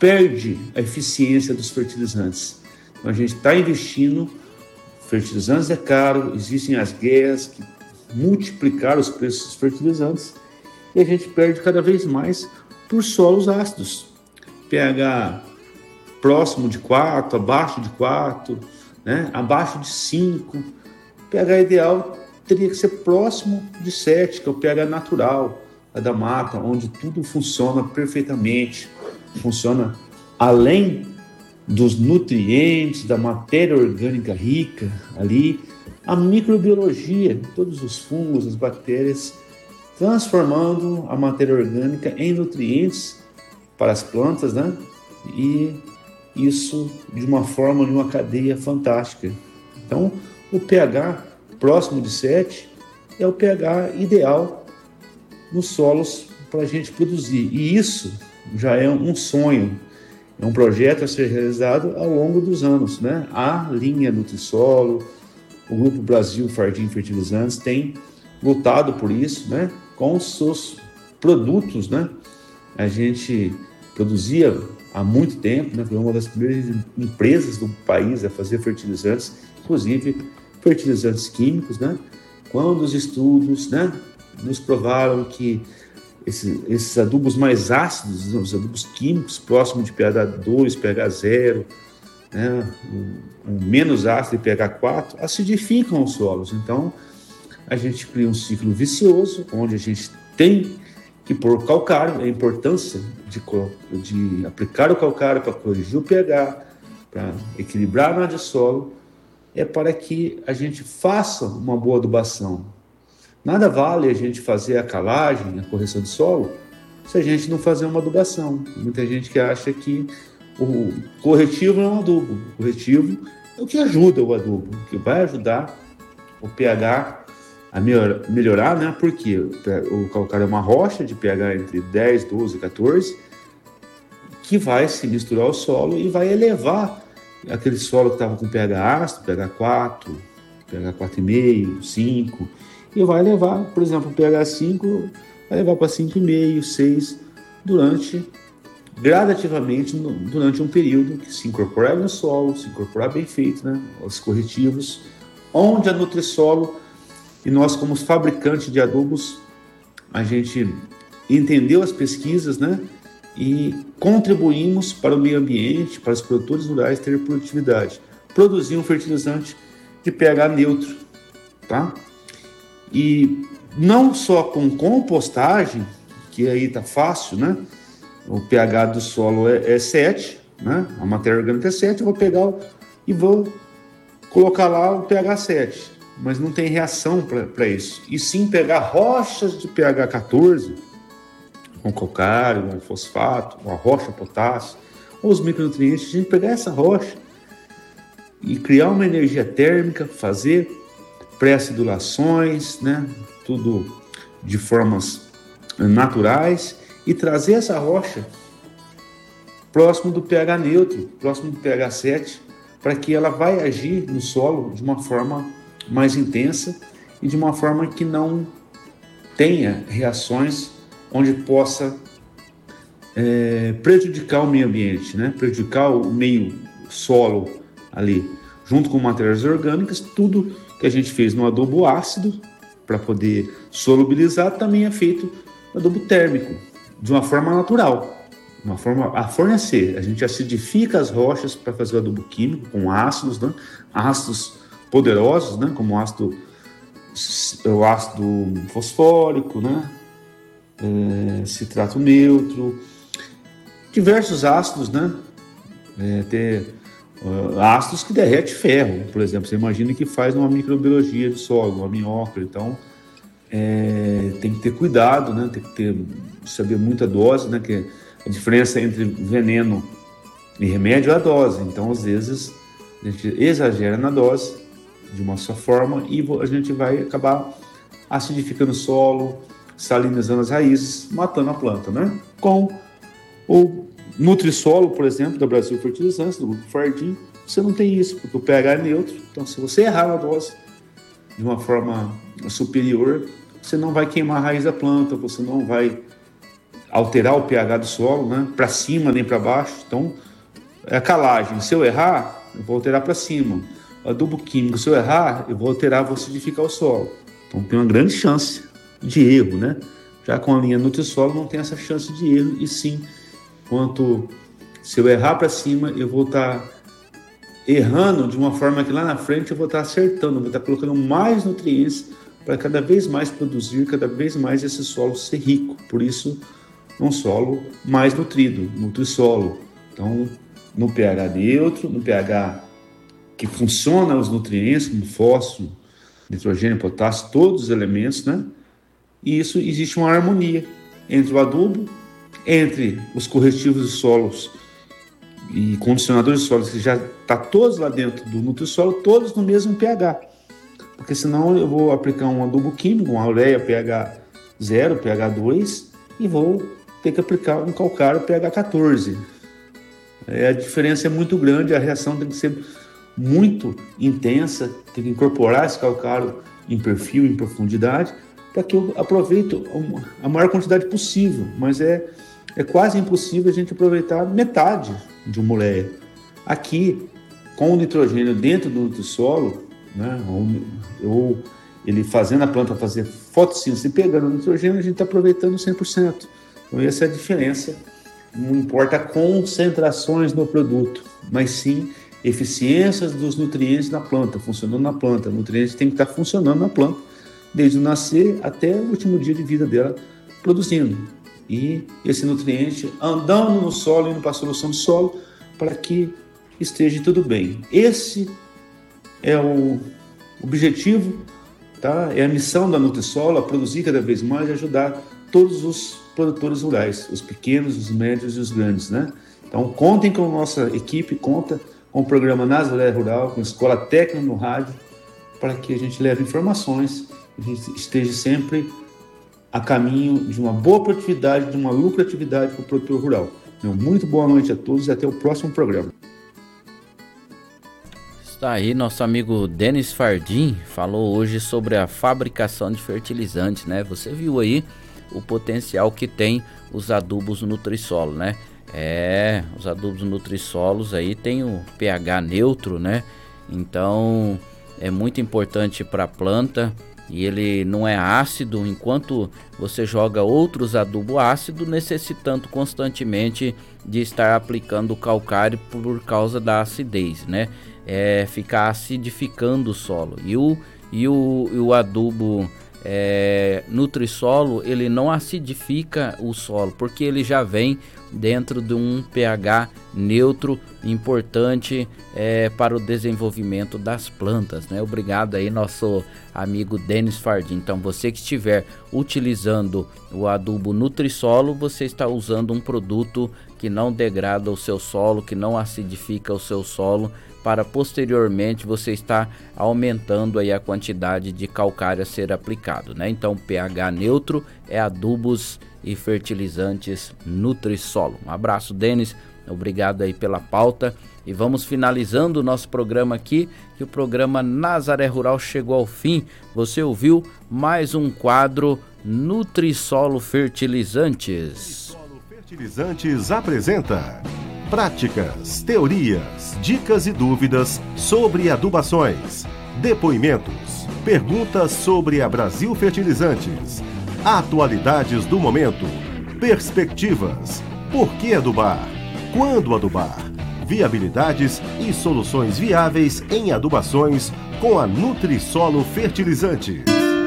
perde a eficiência dos fertilizantes. Então, a gente está investindo, fertilizantes é caro, existem as guerras que multiplicaram os preços dos fertilizantes e a gente perde cada vez mais por solos ácidos. pH próximo de 4, abaixo de 4, né? Abaixo de 5. pH ideal teria que ser próximo de 7, que é o pH natural da mata, onde tudo funciona perfeitamente, funciona além dos nutrientes, da matéria orgânica rica ali, a microbiologia, todos os fungos, as bactérias, transformando a matéria orgânica em nutrientes para as plantas, né? E isso de uma forma, de uma cadeia fantástica. Então, o pH próximo de 7 é o pH ideal nos solos para a gente produzir. E isso já é um sonho, é um projeto a ser realizado ao longo dos anos, né? A linha Nutrisolo, o Grupo Brasil Fardim Fertilizantes tem lutado por isso, né? Com os seus produtos, né? A gente produzia há muito tempo, né? Foi uma das primeiras empresas do país a fazer fertilizantes, inclusive fertilizantes químicos, né? Quando os estudos, né, nos provaram que esses adubos mais ácidos, os adubos químicos, próximos de pH 2, pH 0, né, um menos ácido de pH 4, acidificam os solos. Então, a gente cria um ciclo vicioso, onde a gente tem que pôr calcário, a importância de aplicar o calcário para corrigir o pH, para equilibrar a análise de solo, é para que a gente faça uma boa adubação. Nada vale a gente fazer a calagem, a correção de solo, se a gente não fazer uma adubação. Muita gente que acha que o corretivo não é um adubo. O corretivo é o que ajuda o adubo, que vai ajudar o pH a melhorar, né? Porque o calcário é uma rocha de pH entre 10, 12 e 14, que vai se misturar ao solo e vai elevar aquele solo que estava com pH ácido, pH 4, pH 4,5, 5, e vai levar, por exemplo, o pH 5, vai levar para 5,5, 6, gradativamente, durante um período que se incorporar no solo, se incorporar bem feito, né? Os corretivos, onde a Nutrisolo e nós, como fabricantes de adubos, a gente entendeu as pesquisas, né? E contribuímos para o meio ambiente, para os produtores rurais terem produtividade. Produzir um fertilizante de pH neutro, tá? E não só com compostagem, que aí tá fácil, né? O pH do solo é 7, né? A matéria orgânica é 7, eu vou pegar e vou colocar lá o pH 7, mas não tem reação para isso. E sim pegar rochas de pH 14, com calcário, com fosfato, com a rocha potássio, ou os micronutrientes, a gente pegar essa rocha e criar uma energia térmica, fazer pré-acidulações, né? Tudo de formas naturais, e trazer essa rocha próximo do pH neutro, próximo do pH 7, para que ela vai agir no solo de uma forma mais intensa e de uma forma que não tenha reações onde possa prejudicar o meio ambiente, né? Prejudicar o meio solo ali, junto com matérias orgânicas. Tudo que a gente fez no adubo ácido para poder solubilizar também é feito no adubo térmico, de uma forma natural, uma forma a fornecer. A gente acidifica as rochas para fazer o adubo químico com ácidos, né? Ácidos poderosos, né? Como o ácido fosfórico, né? Citrato neutro, diversos ácidos, né? Ácidos que derrete ferro, por exemplo. Você imagina que faz uma microbiologia de solo, uma minhoca. Então, tem que ter cuidado, né? Tem que saber muita dose, né? Que a diferença entre veneno e remédio é a dose. Então, às vezes, a gente exagera na dose de uma só forma e a gente vai acabar acidificando o solo, salinizando as raízes, matando a planta, né? Com o Nutrisolo, por exemplo, da Brasil Fertilizantes, do Grupo Fardim, você não tem isso, porque o pH é neutro. Então, se você errar a dose de uma forma superior, você não vai queimar a raiz da planta, você não vai alterar o pH do solo, né? Para cima nem para baixo. Então, é a calagem. Se eu errar, eu vou alterar para cima. O adubo químico, se eu errar, eu vou alterar, vou acidificar o solo. Então, tem uma grande chance de erro, né? Já com a linha Nutri-Solo não tem essa chance de erro, e sim, se eu errar para cima, eu vou estar errando de uma forma que lá na frente eu vou estar acertando, vou estar colocando mais nutrientes para cada vez mais produzir, cada vez mais esse solo ser rico. Por isso, um solo mais nutrido, Nutri-Solo. Então, no pH neutro, no pH que funciona os nutrientes, como fósforo, nitrogênio, potássio, todos os elementos, né? E isso existe uma harmonia entre o adubo, entre os corretivos de solos e condicionadores de solos, que já está todos lá dentro do Nutri-Solo, todos no mesmo pH. Porque senão eu vou aplicar um adubo químico, uma ureia pH 0, pH 2, e vou ter que aplicar um calcário pH 14. A diferença é muito grande, a reação tem que ser muito intensa, tem que incorporar esse calcário em perfil, em profundidade, para que eu aproveite a maior quantidade possível, mas é quase impossível a gente aproveitar metade de uma ureia. Aqui, com o nitrogênio dentro do Nutri-Solo, né, ou ele fazendo a planta fazer fotossíntese e pegando o nitrogênio, a gente está aproveitando 100%. Então essa é a diferença. Não importa concentrações no produto, mas sim eficiências dos nutrientes na planta, funcionando na planta. O nutriente tem que estar funcionando na planta, desde o nascer até o último dia de vida dela, produzindo. E esse nutriente andando no solo, indo para a solução do solo, para que esteja tudo bem. Esse é o objetivo, tá? É a missão da Nutri-Solo, a produzir cada vez mais e ajudar todos os produtores rurais, os pequenos, os médios e os grandes, né? Então, contem com a nossa equipe, conta com o programa Nazaré Rural, com a Escola Técnica no rádio, para que a gente leve informações, a gente esteja sempre a caminho de uma boa produtividade, de uma lucratividade para o produtor rural. Então, muito boa noite a todos e até o próximo programa. Está aí nosso amigo Denis Fardim, falou hoje sobre a fabricação de fertilizantes, né? Você viu aí o potencial que tem os adubos Nutri-Solo, né? Os adubos Nutri-Solos aí tem o pH neutro, né? Então é muito importante para a planta e ele não é ácido, enquanto você joga outros adubos ácidos, necessitando constantemente de estar aplicando o calcário por causa da acidez, né? Ficar acidificando o solo. E o adubo Nutri-Solo, ele não acidifica o solo, porque ele já vem dentro de um pH neutro, importante para o desenvolvimento das plantas, né? Obrigado aí, nosso amigo Denis Fardim. Então, você que estiver utilizando o adubo Nutri-Solo, você está usando um produto que não degrada o seu solo, que não acidifica o seu solo, para posteriormente você estar aumentando aí a quantidade de calcário a ser aplicado, né? Então, pH neutro é adubos e fertilizantes Nutri-Solo. Um abraço, Denis, obrigado aí pela pauta, e vamos finalizando o nosso programa aqui, que o programa Nazaré Rural chegou ao fim. Você ouviu mais um quadro Nutri-Solo Fertilizantes. Nutri-Solo Fertilizantes apresenta práticas, teorias, dicas e dúvidas sobre adubações, depoimentos, perguntas sobre a Brasil Fertilizantes, atualidades do momento, perspectivas, por que adubar, quando adubar, viabilidades e soluções viáveis em adubações com a Nutri-Solo Fertilizante.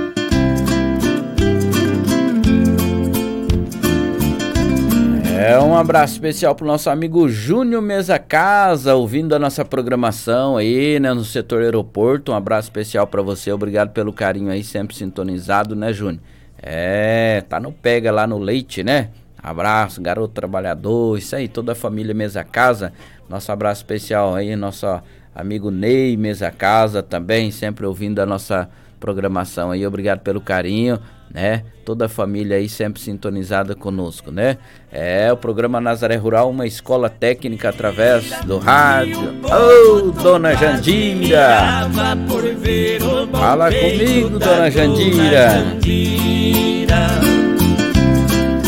Um abraço especial para o nosso amigo Júnior Mesa Casa, ouvindo a nossa programação aí, né, no setor aeroporto. Um abraço especial para você, obrigado pelo carinho aí, sempre sintonizado, né, Júnior? Tá no pega lá no leite, né? Abraço, garoto trabalhador, isso aí, toda a família Mesa Casa. Nosso abraço especial aí, nosso amigo Ney Mesa Casa também, sempre ouvindo a nossa programação aí, obrigado pelo carinho, né? Toda a família aí sempre sintonizada conosco, né? O programa Nazaré Rural, uma escola técnica através do rádio. Ô, Dona Jandira! Fala comigo, Dona Jandira!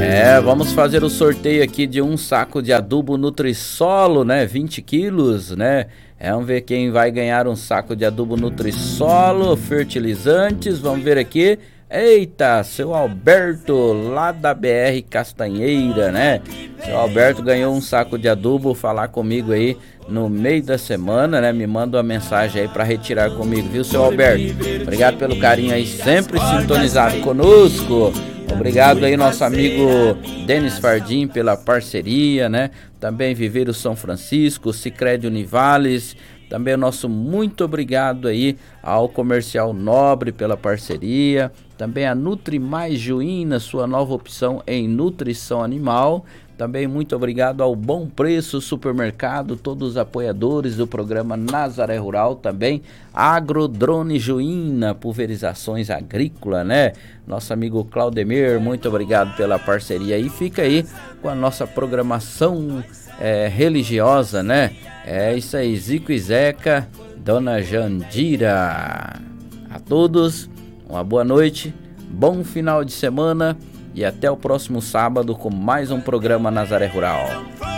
Vamos fazer o sorteio aqui de um saco de adubo Nutrisolo, né? 20 quilos, né? Vamos ver quem vai ganhar um saco de adubo Nutrisolo, fertilizantes, vamos ver aqui. Eita, seu Alberto, lá da BR Castanheira, né? Seu Alberto ganhou um saco de adubo, falar comigo aí no meio da semana, né? Me manda uma mensagem aí pra retirar comigo, viu, seu Alberto? Obrigado pelo carinho aí, sempre sintonizado conosco. Obrigado aí, nosso amigo Denis Fardim, pela parceria, né? Também Viveiro São Francisco, Sicredi Univales. Também o nosso muito obrigado aí ao Comercial Nobre pela parceria. Também a Nutri Mais Juína, sua nova opção em nutrição animal. Também muito obrigado ao Bom Preço Supermercado, todos os apoiadores do programa Nazaré Rural. Também Agrodrone Juína, pulverizações agrícolas, né? Nosso amigo Claudemir, muito obrigado pela parceria. E fica aí com a nossa programação religiosa, né? É isso aí, Zico e Zeca, Dona Jandira. A todos, uma boa noite, bom final de semana e até o próximo sábado com mais um programa Nazaré Rural.